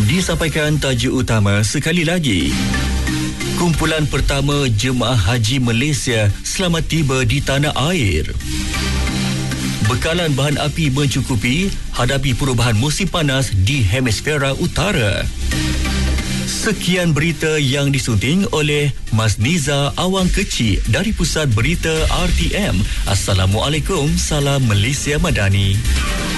Disampaikan tajuk utama sekali lagi. Kumpulan pertama Jemaah Haji Malaysia selamat tiba di tanah air. Bekalan bahan api mencukupi hadapi perubahan musim panas di hemisfera utara. Sekian berita yang disunting oleh Mas Niza Awang Kecil dari Pusat Berita RTM. Assalamualaikum, salam Malaysia Madani.